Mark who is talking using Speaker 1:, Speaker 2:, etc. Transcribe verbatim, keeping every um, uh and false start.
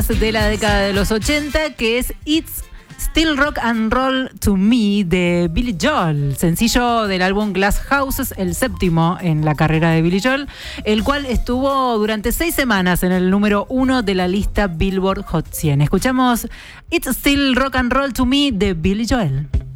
Speaker 1: de la década de los ochenta, que es It's Still Rock and Roll to Me de Billy Joel, sencillo del álbum Glass Houses, el séptimo en la carrera de Billy Joel, el cual estuvo durante seis semanas en el número uno de la lista Billboard Hot cien. Escuchamos It's Still Rock and Roll to Me de Billy Joel.